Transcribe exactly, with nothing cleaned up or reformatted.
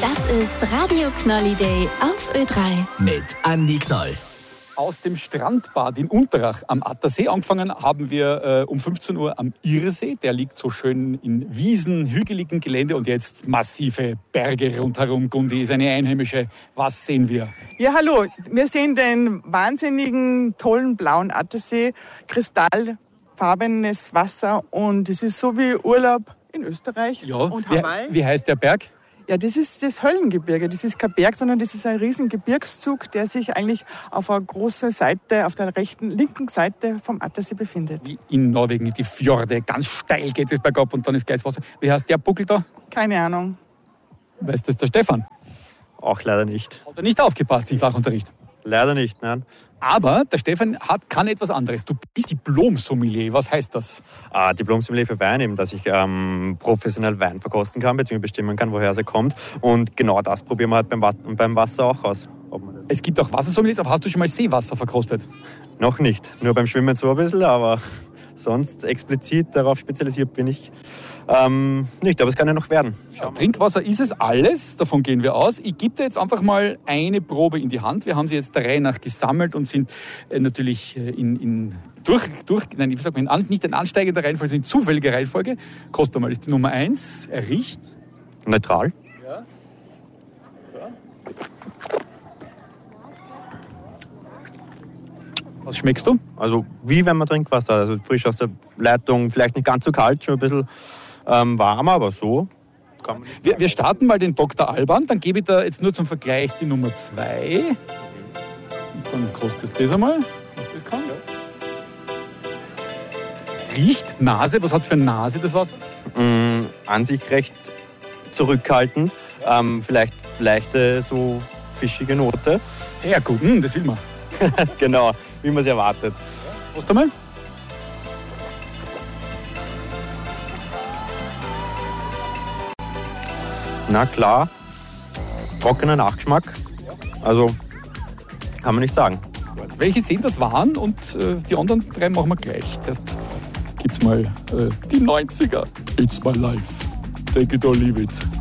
Das ist Radio Knolli Day auf Ö drei. Mit Andi Knoll. Aus dem Strandbad in Unterach am Attersee angefangen haben wir äh, um fünfzehn Uhr am Irrsee. Der liegt so schön in Wiesen, hügeligen Gelände und jetzt massive Berge rundherum. Gundi ist eine Einheimische. Was sehen wir? Ja, hallo. Wir sehen den wahnsinnigen, tollen blauen Attersee, kristallfarbenes Wasser und es ist so wie Urlaub in Österreich Ja. und Hawaii. Wie, wie heißt der Berg? Ja, das ist das Höllengebirge. Das ist kein Berg, sondern das ist ein riesen Gebirgszug, der sich eigentlich auf einer großen Seite, auf der rechten, linken Seite vom Attersee befindet. Wie in Norwegen, die Fjorde, ganz steil geht es bergab und dann ist geiles Wasser. Wie heißt der Buckel da? Keine Ahnung. Weißt du, das ist der Stefan. Auch leider nicht. Hat er nicht aufgepasst im Sachunterricht. Leider nicht, nein. Aber der Stefan hat, kann etwas anderes. Du bist Diplom-Sommelier. Was heißt das? Ah, Diplom-Sommelier für Wein, eben, dass ich ähm, professionell Wein verkosten kann, beziehungsweise bestimmen kann, woher er kommt. Und genau das probieren wir halt beim, beim Wasser auch aus. Ob man das Es gibt auch Wassersommeliers, aber hast du schon mal Seewasser verkostet? noch nicht. Nur beim Schwimmen so ein bisschen, aber sonst explizit darauf spezialisiert bin ich ähm, nicht. Aber es kann ja noch werden. Ja, Trinkwasser ist es alles, davon gehen wir aus. Ich gebe dir jetzt einfach mal eine Probe in die Hand. Wir haben sie jetzt der Reihe nach gesammelt und sind äh, natürlich äh, in, in, durch, durch, nein, wie sagt man, in an, nicht in ansteigender Reihenfolge, sondern in zufälliger Reihenfolge. Kostet mal, ist die Nummer eins. Er riecht. Neutral. Ja. Ja. Was schmeckst du? Also wie wenn man Trinkwasser, also frisch aus der Leitung, vielleicht nicht ganz so kalt, schon ein bisschen ähm, warmer, aber so kann man nicht. Wir, wir starten mal den Doktor Alban, dann gebe ich da jetzt nur zum Vergleich die Nummer zwei. Und dann kostet es das einmal. Was das kann. Riecht, Nase, was hat es für eine Nase, das Wasser? Mm, an sich recht zurückhaltend, ähm, vielleicht leichte, so fischige Note. Sehr gut, hm, das will man. Genau, wie man es erwartet. Prost einmal. Na klar, trockener Nachgeschmack, also kann man nicht sagen. Welche sind das waren und äh, die anderen drei machen wir gleich. Zuerst gibt's mal äh, die neunziger. It's my life. Take it or leave it.